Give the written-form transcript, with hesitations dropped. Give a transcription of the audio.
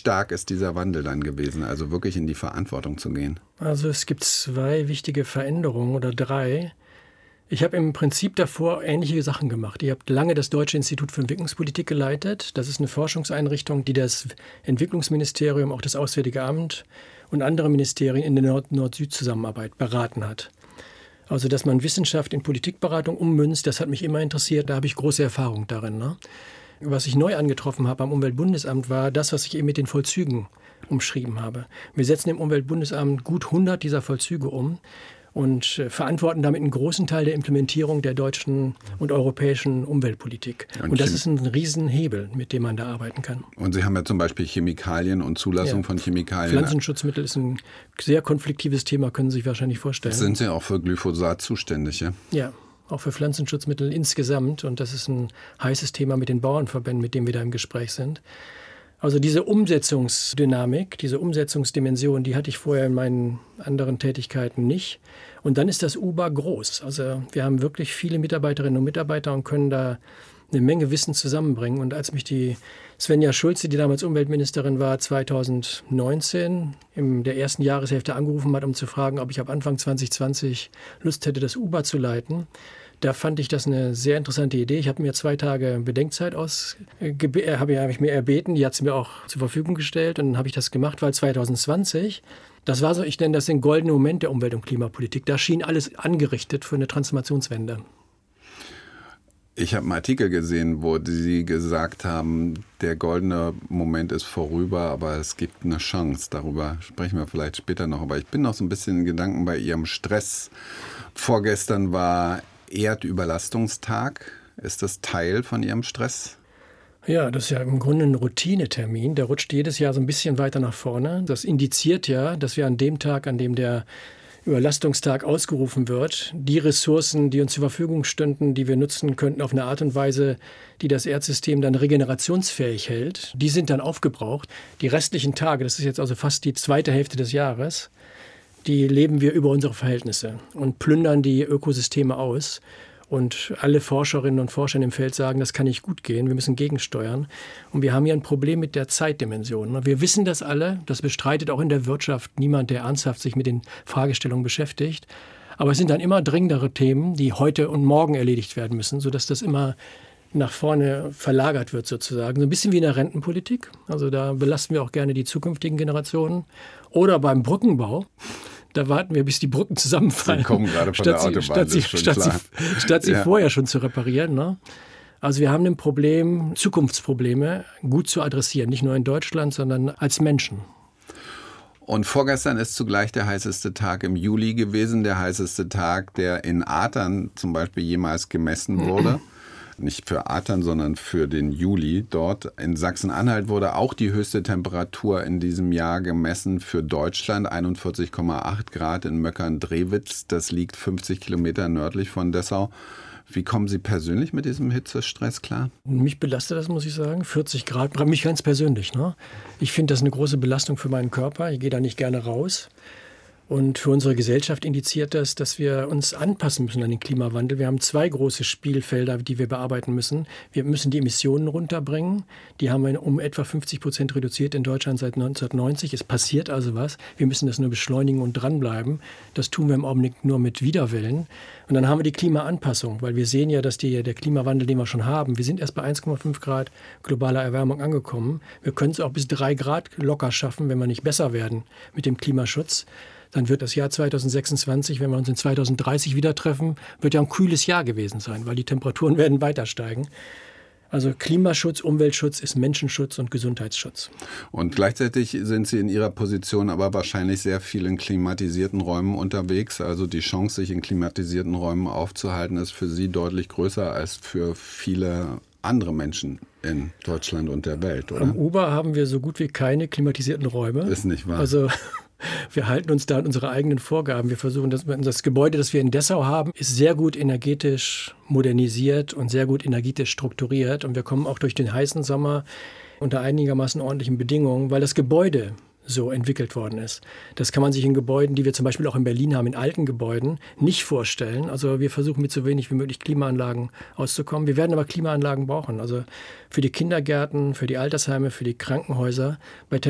stark ist dieser Wandel dann gewesen, also wirklich in die Verantwortung zu gehen? Also es gibt 2 wichtige Veränderungen oder 3. Ich habe im Prinzip davor ähnliche Sachen gemacht. Ich habe lange das Deutsche Institut für Entwicklungspolitik geleitet. Das ist eine Forschungseinrichtung, die das Entwicklungsministerium, auch das Auswärtige Amt und andere Ministerien in der Nord-Süd-Zusammenarbeit beraten hat. Also dass man Wissenschaft in Politikberatung ummünzt, das hat mich immer interessiert. Da habe ich große Erfahrung darin. Ne? Was ich neu angetroffen habe am Umweltbundesamt war das, was ich eben mit den Vollzügen umschrieben habe. Wir setzen im Umweltbundesamt gut 100 dieser Vollzüge um und verantworten damit einen großen Teil der Implementierung der deutschen und europäischen Umweltpolitik. Und das ist ein Riesenhebel, mit dem man da arbeiten kann. Und Sie haben ja zum Beispiel Chemikalien und Zulassung von Chemikalien. Pflanzenschutzmittel ist ein sehr konfliktives Thema, können Sie sich wahrscheinlich vorstellen. Sind Sie auch für Glyphosat zuständig, ja? Ja, auch für Pflanzenschutzmittel insgesamt. Und das ist ein heißes Thema mit den Bauernverbänden, mit denen wir da im Gespräch sind. Also diese Umsetzungsdynamik, diese Umsetzungsdimension, die hatte ich vorher in meinen anderen Tätigkeiten nicht. Und dann ist das UBA groß. Also wir haben wirklich viele Mitarbeiterinnen und Mitarbeiter und können da eine Menge Wissen zusammenbringen. Und als mich die Svenja Schulze, die damals Umweltministerin war, 2019 in der ersten Jahreshälfte angerufen hat, um zu fragen, ob ich ab Anfang 2020 Lust hätte, das UBA zu leiten, da fand ich das eine sehr interessante Idee. Ich habe mir 2 Tage Bedenkzeit habe ich mir erbeten. Die hat sie mir auch zur Verfügung gestellt. Und dann habe ich das gemacht, weil 2020, das war so, ich nenne das den goldenen Moment der Umwelt- und Klimapolitik. Da schien alles angerichtet für eine Transformationswende. Ich habe einen Artikel gesehen, wo Sie gesagt haben, der goldene Moment ist vorüber, aber es gibt eine Chance. Darüber sprechen wir vielleicht später noch. Aber ich bin noch so ein bisschen in Gedanken bei Ihrem Stress. Vorgestern war Erdüberlastungstag. Ist das Teil von Ihrem Stress? Ja, das ist ja im Grunde ein Routinetermin. Der rutscht jedes Jahr so ein bisschen weiter nach vorne. Das indiziert ja, dass wir an dem Tag, an dem der Überlastungstag ausgerufen wird, die Ressourcen, die uns zur Verfügung stünden, die wir nutzen könnten auf eine Art und Weise, die das Erdsystem dann regenerationsfähig hält, die sind dann aufgebraucht. Die restlichen Tage, das ist jetzt also fast die zweite Hälfte des Jahres, die leben wir über unsere Verhältnisse und plündern die Ökosysteme aus. Und alle Forscherinnen und Forscher im Feld sagen, das kann nicht gut gehen, wir müssen gegensteuern. Und wir haben hier ein Problem mit der Zeitdimension. Wir wissen das alle, das bestreitet auch in der Wirtschaft niemand, der ernsthaft sich mit den Fragestellungen beschäftigt. Aber es sind dann immer dringendere Themen, die heute und morgen erledigt werden müssen, sodass das immer nach vorne verlagert wird sozusagen. So ein bisschen wie in der Rentenpolitik. Also da belasten wir auch gerne die zukünftigen Generationen. Oder beim Brückenbau. Da warten wir, bis die Brücken zusammenfallen. Sie kommen gerade von der Autobahn, statt sie vorher schon zu reparieren. Ne? Also wir haben ein Problem, Zukunftsprobleme gut zu adressieren. Nicht nur in Deutschland, sondern als Menschen. Und vorgestern ist zugleich der heißeste Tag im Juli gewesen. Der heißeste Tag, der in Atern zum Beispiel jemals gemessen wurde. Nicht für Atern, sondern für den Juli. Dort in Sachsen-Anhalt wurde auch die höchste Temperatur in diesem Jahr gemessen für Deutschland. 41,8 Grad in Möckern-Drewitz. Das liegt 50 Kilometer nördlich von Dessau. Wie kommen Sie persönlich mit diesem Hitzestress klar? Mich belastet das, muss ich sagen. 40 Grad, mich ganz persönlich. Ne? Ich finde das eine große Belastung für meinen Körper. Ich gehe da nicht gerne raus. Und für unsere Gesellschaft indiziert das, dass wir uns anpassen müssen an den Klimawandel. Wir haben 2 große Spielfelder, die wir bearbeiten müssen. Wir müssen die Emissionen runterbringen. Die haben wir um etwa 50% reduziert in Deutschland seit 1990. Es passiert also was. Wir müssen das nur beschleunigen und dranbleiben. Das tun wir im Augenblick nur mit Widerwillen. Und dann haben wir die Klimaanpassung, weil wir sehen ja, dass der Klimawandel, den wir schon haben, wir sind erst bei 1,5 Grad globaler Erwärmung angekommen. Wir können es auch bis 3 Grad locker schaffen, wenn wir nicht besser werden mit dem Klimaschutz. Dann wird das Jahr 2026, wenn wir uns in 2030 wieder treffen, wird ja ein kühles Jahr gewesen sein, weil die Temperaturen werden weiter steigen. Also Klimaschutz, Umweltschutz ist Menschenschutz und Gesundheitsschutz. Und gleichzeitig sind Sie in Ihrer Position aber wahrscheinlich sehr viel in klimatisierten Räumen unterwegs. Also die Chance, sich in klimatisierten Räumen aufzuhalten, ist für Sie deutlich größer als für viele andere Menschen in Deutschland und der Welt, oder? Am Uber haben wir so gut wie keine klimatisierten Räume. Ist nicht wahr. Also wir halten uns da an unsere eigenen Vorgaben. Wir versuchen, das Gebäude, das wir in Dessau haben, ist sehr gut energetisch modernisiert und sehr gut energetisch strukturiert. Und wir kommen auch durch den heißen Sommer unter einigermaßen ordentlichen Bedingungen, weil das Gebäude so entwickelt worden ist. Das kann man sich in Gebäuden, die wir zum Beispiel auch in Berlin haben, in alten Gebäuden, nicht vorstellen. Also wir versuchen mit so wenig wie möglich Klimaanlagen auszukommen. Wir werden aber Klimaanlagen brauchen. Also für die Kindergärten, für die Altersheime, für die Krankenhäuser. Bei